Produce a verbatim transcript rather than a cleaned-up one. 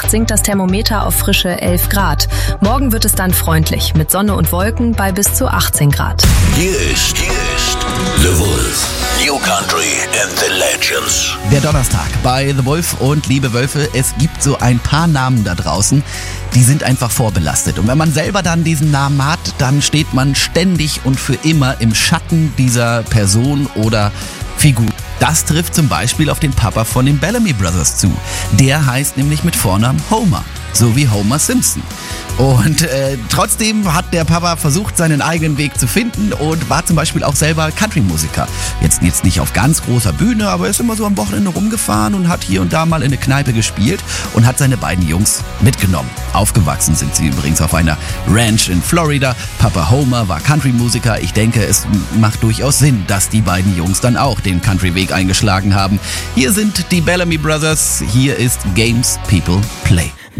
Nacht sinkt das Thermometer auf frische elf Grad. Morgen wird es dann freundlich, mit Sonne und Wolken bei bis zu achtzehn Grad. Hier ist, hier ist The Wolf. New Country and the Legends. Der Donnerstag bei The Wolf und liebe Wölfe, es gibt so ein paar Namen da draußen, die sind einfach vorbelastet. Und wenn man selber dann diesen Namen hat, dann steht man ständig und für immer im Schatten dieser Person oder Figur. Das trifft zum Beispiel auf den Papa von den Bellamy Brothers zu. Der heißt nämlich mit Vornamen Homer, so wie Homer Simpson. Und äh, trotzdem hat der Papa versucht, seinen eigenen Weg zu finden und war zum Beispiel auch selber Country-Musiker. Jetzt, jetzt nicht auf ganz großer Bühne, aber er ist immer so am Wochenende rumgefahren und hat hier und da mal in eine Kneipe gespielt und hat seine beiden Jungs mitgenommen. Aufgewachsen sind sie übrigens auf einer Ranch in Florida. Papa Homer war Country-Musiker. Ich denke, es macht durchaus Sinn, dass die beiden Jungs dann auch den Country-Weg eingeschlagen haben. Hier sind die Bellamy Brothers. Hier ist Games People Play.